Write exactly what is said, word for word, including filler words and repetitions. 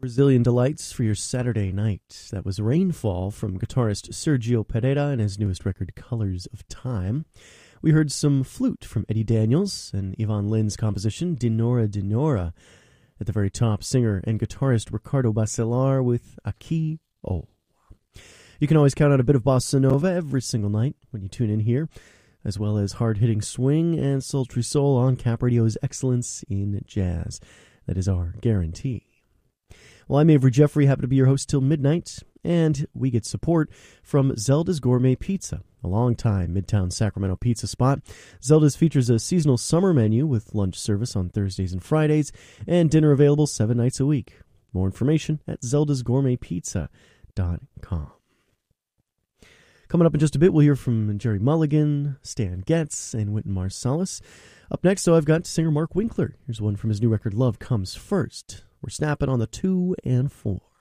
Brazilian delights for your Saturday night. That was Rainfall from guitarist Sergio Pereira and his newest record, Colors of Time. We heard some flute from Eddie Daniels and Yvonne Lynn's composition, Dinora Dinora. At the very top, singer and guitarist Ricardo Bacelar with Aqui O. You can always count on a bit of bossa nova every single night when you tune in here, as well as hard-hitting swing and sultry soul on Cap Radio's Excellence in Jazz. That is our guarantee. Well, I'm Avery Jeffrey, happy to be your host till midnight, and we get support from Zelda's Gourmet Pizza, a long-time Midtown Sacramento pizza spot. Zelda's features a seasonal summer menu with lunch service on Thursdays and Fridays, and dinner available seven nights a week. More information at zeldas gourmet pizza dot com. Coming up in just a bit, we'll hear from Jerry Mulligan, Stan Getz, and Wynton Marsalis. Up next, though, I've got singer Mark Winkler. Here's one from his new record, Love Comes First. We're snapping on the two and four.